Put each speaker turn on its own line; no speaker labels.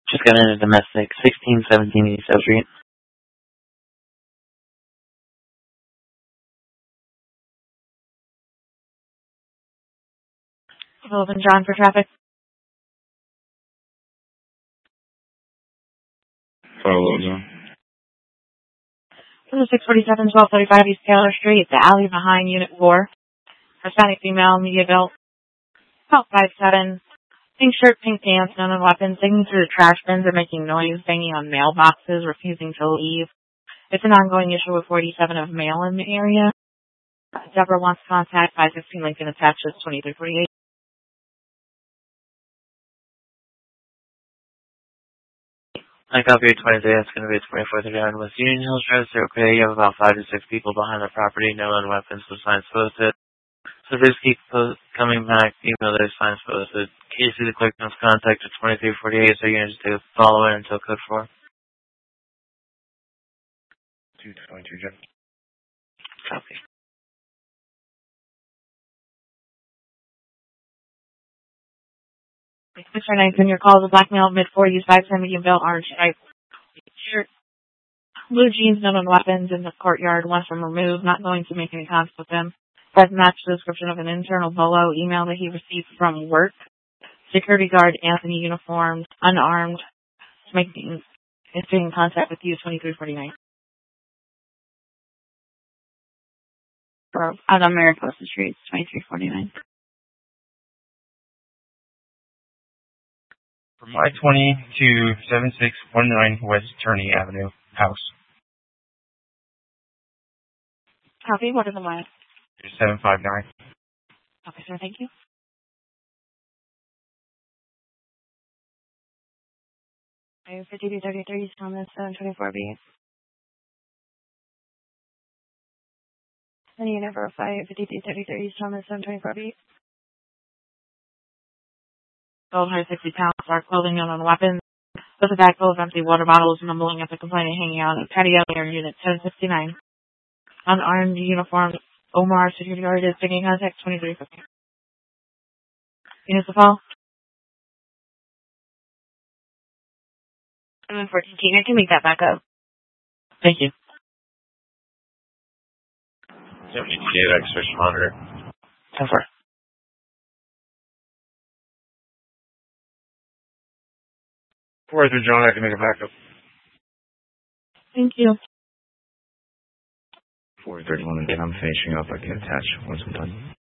Just got into domestic, 1617 East South Street.
Philip and John for traffic.
Follow John.
From the 647 1235 East Taylor Street, the alley behind Unit 4. Hispanic female, media built, about 5'7", pink shirt, pink pants, none on weapons, digging through the trash bins or making noise, banging on mailboxes, refusing to leave. It's an ongoing issue with 47 of mail in the area. Deborah wants to contact 516 Lincoln attaches 2348.
I copy 23, that's going to be 2439 West Union Hills Drive, okay, you have about 5 to 6 people behind the property, no on weapons, the signs posted. So just keep coming back, email those signs posted. Casey the quick notes contact at 2348, so you're going to just do follow in until code 4.
222, John.
Copy.
Mr. Nathan, your call is a black male, mid-40s, 5'10", medium built, orange stripe shirt, blue jeans, none on weapons, in the courtyard, wants them removed, not going to make any contact with them. Does match the description of an internal Bolo email that he received from work. Security guard, Anthony, uniformed, unarmed, is taking contact with you, 2349. Out on Mariposa Street, 2349.
From I-20 to 7619 West Turney Avenue, house.
Copy, what are the miles?
759.
Okay, sir, thank you. I have 5233 Thomas 724B. And unit verify 5233 Thomas 724B. Gold 160 pounds, dark clothing, none on weapons. With a bag full of empty water bottles, mumbling at the complainant hanging out at patio near unit 1069. Unarmed, uniformed, Omar, security guard is taking contact 2350. Units to fall. I'm in 14 King. I can make that back up. Thank you.
78X switch monitor.
10-4.
Where's the John? I can make a backup.
Thank you.
431 again. I'm finishing up. I can attach once I'm done.